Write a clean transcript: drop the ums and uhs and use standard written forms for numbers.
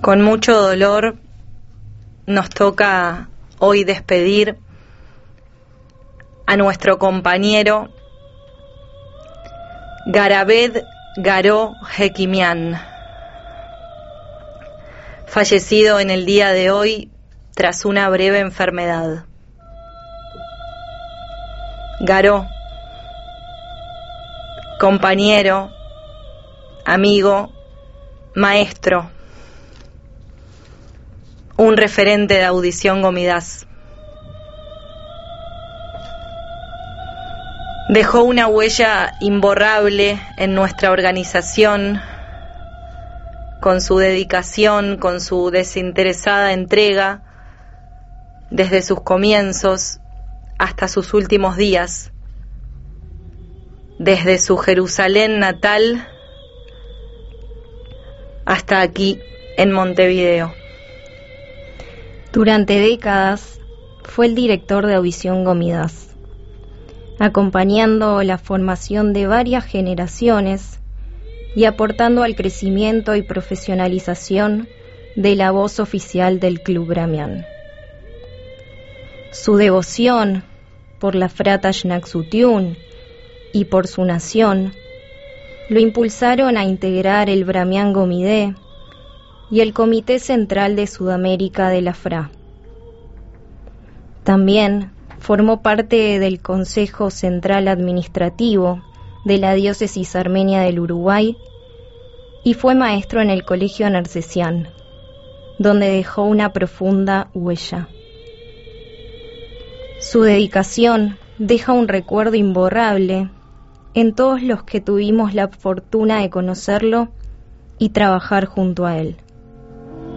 Con mucho dolor nos toca hoy despedir a nuestro compañero Garabed Garó Hekimian, fallecido en el día de hoy tras una breve enfermedad. Garó, compañero, amigo, maestro, un referente de Audición Gomidás. Dejó una huella imborrable en nuestra organización con su dedicación, con su desinteresada entrega desde sus comienzos hasta sus últimos días, desde su Jerusalén natal hasta aquí en Montevideo. Durante décadas fue el director de Audición Gomidás, acompañando la formación de varias generaciones y aportando al crecimiento y profesionalización de la voz oficial del Club Bramián. Su devoción por la Frata Schnaksutiun y por su nación lo impulsaron a integrar el Bramián Gomidé y el Comité Central de Sudamérica de la FRA. También formó parte del Consejo Central Administrativo de la Diócesis Armenia del Uruguay y fue maestro en el Colegio Narcesián, donde dejó una profunda huella. Su dedicación deja un recuerdo imborrable en todos los que tuvimos la fortuna de conocerlo y trabajar junto a él.